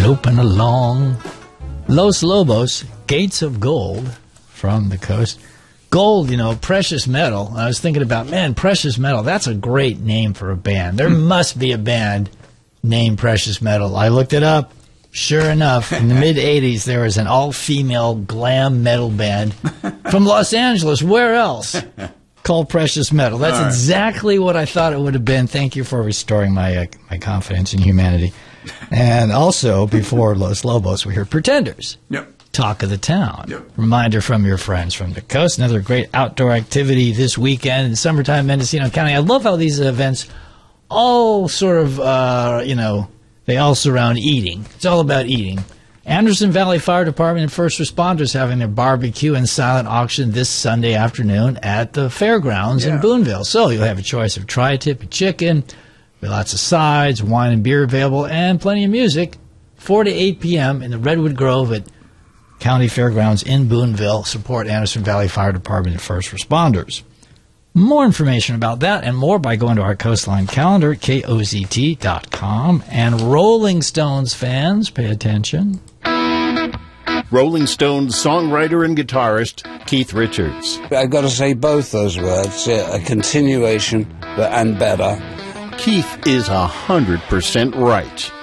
loping along. Los Lobos, Gates of Gold from the coast. Gold, precious metal. I was thinking about, man, precious metal, that's a great name for a band. There must be a band named Precious Metal. I looked it up. Sure enough, in the mid-'80s, there was an all-female glam metal band from Los Angeles. Where else? Called Precious Metal. That's exactly what I thought it would have been. Thank you for restoring my confidence in humanity. And also, before Los Lobos, we heard Pretenders. Yep. Talk of the Town. Yep. Reminder from your friends from the coast. Another great outdoor activity this weekend in summertime, Mendocino County. I love how these events all sort of, they all surround eating. It's all about eating. Anderson Valley Fire Department and first responders having their barbecue and silent auction this Sunday afternoon at the fairgrounds in Boonville. So you'll have a choice of tri-tip and chicken, lots of sides, wine and beer available, and plenty of music. 4 to 8 p.m. in the Redwood Grove at County Fairgrounds in Boonville. Support Anderson Valley Fire Department and first responders. More information about that and more by going to our Coastline calendar at kozt.com. And Rolling Stones fans, pay attention. Rolling Stones songwriter and guitarist Keith Richards. I've got to say both those words, a continuation and better. Keith is 100% right.